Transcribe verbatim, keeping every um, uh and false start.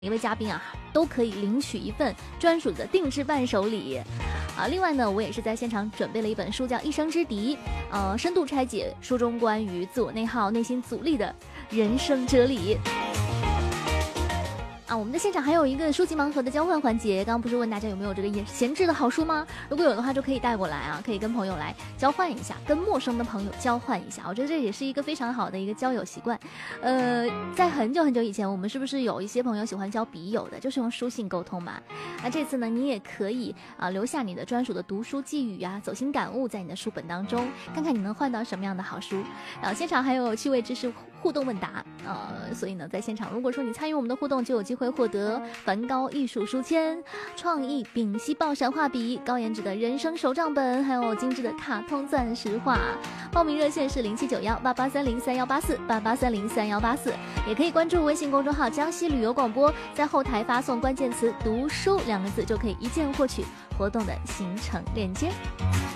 一位嘉宾啊，都可以领取一份专属的定制伴手礼啊。另外呢，我也是在现场准备了一本书，叫《一生之敌》，呃，深度拆解书中关于自我内耗、内心阻力的人生哲理。啊，我们的现场还有一个书籍盲盒的交换环节，刚刚不是问大家有没有这个闲置的好书吗？如果有的话，就可以带过来啊，可以跟朋友来交换一下，跟陌生的朋友交换一下。我觉得这也是一个非常好的一个交友习惯。呃，在很久很久以前，我们是不是有一些朋友喜欢交笔友的，就是用书信沟通嘛？那这次呢，你也可以啊、呃、留下你的专属的读书寄语啊、走心感悟在你的书本当中，看看你能换到什么样的好书。然后现场还有趣味知识互动问答，呃，所以呢，在现场如果说你参与我们的互动，就有机会会获得梵高艺术书签、创意丙烯爆闪画笔、高颜值的人生手账本，还有精致的卡通钻石画。报名热线是零七九幺八八三零三幺八四八八三零三幺八四，也可以关注微信公众号江西旅游广播，在后台发送关键词读书两个字，就可以一键获取活动的行程链接。